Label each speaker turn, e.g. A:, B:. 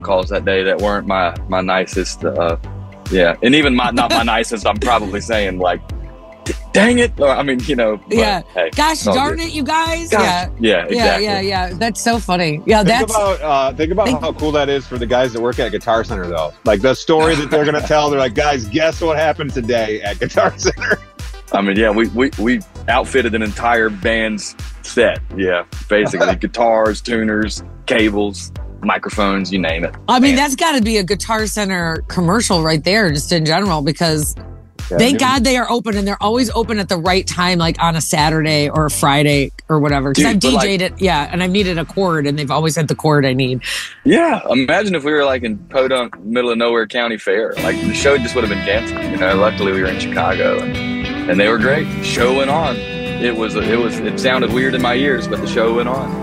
A: calls that day that weren't my nicest. Yeah, and even not my nicest. I'm probably saying like, dang it. Or, I mean,
B: Yeah.
A: Hey,
B: gosh darn it, you guys.
A: Gosh. Yeah. Exactly.
B: Yeah. That's so funny. Yeah.
C: Think about how cool that is for the guys that work at Guitar Center, though. Like the story that they're going to tell. They're like, guys, guess what happened today at Guitar Center?
A: I mean, yeah, we outfitted an entire band's set. Yeah, basically guitars, tuners, cables, microphones, you name it.
B: I mean, that's got to be a Guitar Center commercial right there, just in general, because thank God they are open, and they're always open at the right time, like on a Saturday or a Friday or whatever. Because I've DJ'd it, and I've needed a chord, and they've always had the chord I need.
A: Yeah, imagine if we were like in Podunk, middle of nowhere county fair. Like the show just would have been canceled. Luckily we were in Chicago, and they were great. The show went on. It sounded weird in my ears, but the show went on.